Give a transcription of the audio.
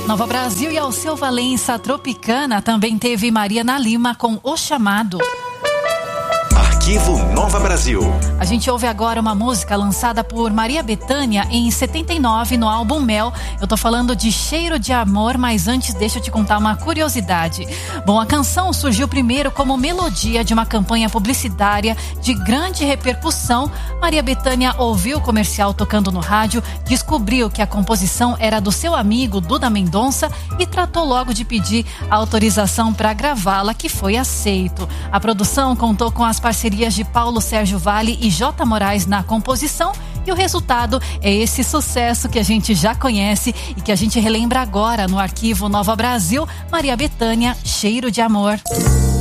Nova Brasil e Alceu Valença Tropicana também teve Mariana Lima com O Chamado. Arquivo Nova Brasil. A gente ouve agora uma música lançada por Maria Bethânia em 79 no álbum Mel. Eu tô falando de Cheiro de Amor, mas antes deixa eu te contar uma curiosidade. Bom, a canção surgiu primeiro como melodia de uma campanha publicitária de grande repercussão. Maria Bethânia ouviu o comercial tocando no rádio, descobriu que a composição era do seu amigo Duda Mendonça e tratou logo de pedir autorização para gravá-la, que foi aceito. A produção contou com as parcerias de Paulo Sérgio Vale e J. Moraes na composição, e o resultado é esse sucesso que a gente já conhece e que a gente relembra agora no Arquivo Nova Brasil. Maria Bethânia, Cheiro de Amor.